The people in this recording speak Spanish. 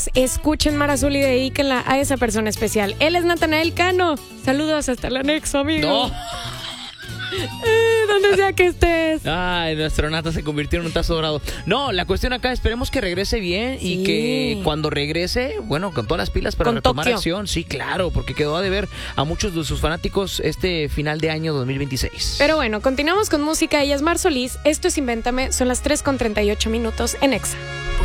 ustedes escuchen Mar Azul y dedíquenla a esa persona especial. Él es Natanael Cano. Saludos hasta el anexo, amigo. No. Donde sea que estés. Ay, nuestro Nata se convirtió en un tazo dorado. No, la cuestión acá, esperemos que regrese bien y que cuando regrese, bueno, con todas las pilas para retomar Tokio. acción. Sí, claro, porque quedó a deber a muchos de sus fanáticos este final de año 2026. Pero bueno, continuamos con música. Ella es Mar Solís. Esto es Invéntame. Son las 3:38 en Exa.